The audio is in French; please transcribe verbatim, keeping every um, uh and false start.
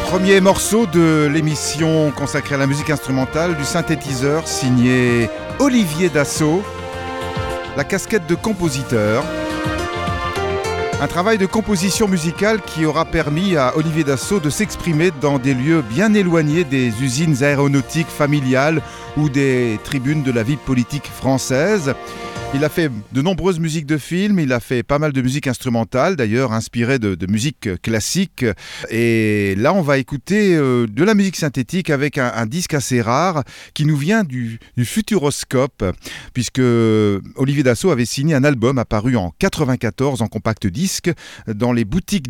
Premier morceau de l'émission consacrée à la musique instrumentale du synthétiseur signé Olivier Dassault, la casquette de compositeur. Un travail de composition musicale qui aura permis à Olivier Dassault de s'exprimer dans des lieux bien éloignés des usines aéronautiques familiales ou des tribunes de la vie politique française. Il a fait de nombreuses musiques de films, il a fait pas mal de musique instrumentale, d'ailleurs inspirée de, de musique classique. Et là, on va écouter euh, de la musique synthétique avec un, un disque assez rare qui nous vient du, du Futuroscope, puisque Olivier Dassault avait signé un album apparu en quatre-vingt-quatorze en compact disque dans les boutiques